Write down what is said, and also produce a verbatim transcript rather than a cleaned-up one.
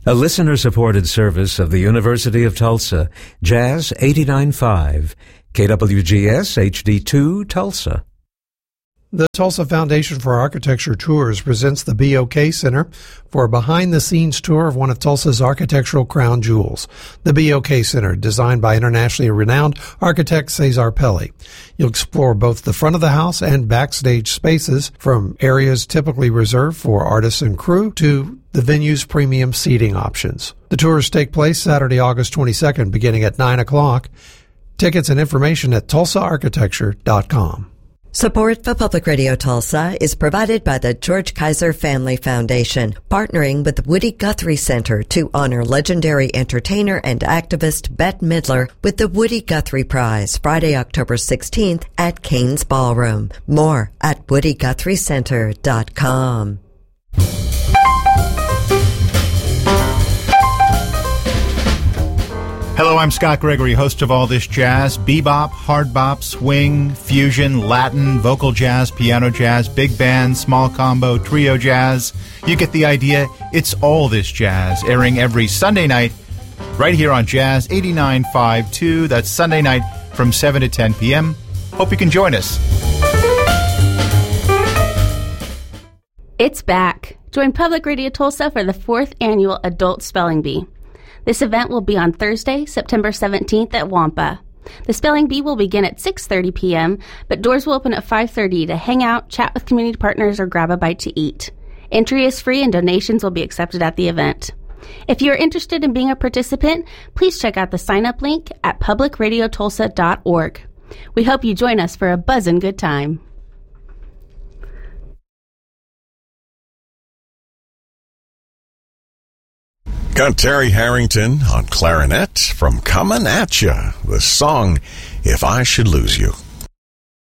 A listener-supported service of the University of Tulsa, Jazz eighty-nine point five, K W G S H D two, Tulsa. The Tulsa Foundation for Architecture Tours presents the B O K Center for a behind-the-scenes tour of one of Tulsa's architectural crown jewels, the B O K Center, designed by internationally renowned architect Cesar Pelli. You'll explore both the front of the house and backstage spaces, from areas typically reserved for artists and crew to the venue's premium seating options. The tours take place Saturday, August twenty-second, beginning at nine o'clock. Tickets and information at tulsa architecture dot com. Support for Public Radio Tulsa is provided by the George Kaiser Family Foundation, partnering with the Woody Guthrie Center to honor legendary entertainer and activist Bette Midler with the Woody Guthrie Prize, Friday, October sixteenth at Cain's Ballroom. More at woody guthrie center dot com. Hello, I'm Scott Gregory, host of All This Jazz. Bebop, hard bop, swing, fusion, Latin, vocal jazz, piano jazz, big band, small combo, trio jazz. You get the idea. It's All This Jazz, airing every Sunday night right here on Jazz eighty-nine point five two. That's Sunday night from seven to ten p.m. Hope you can join us. It's back. Join Public Radio Tulsa for the fourth annual Adult Spelling Bee. This event will be on Thursday, September seventeenth at Wampa. The Spelling Bee will begin at six thirty p.m., but doors will open at five thirty to hang out, chat with community partners, or grab a bite to eat. Entry is free and donations will be accepted at the event. If you are interested in being a participant, please check out the sign-up link at public radio tulsa dot org. We hope you join us for a buzzin' good time. Got Terry Harrington on clarinet from Comin' At Ya, the song If I Should Lose You.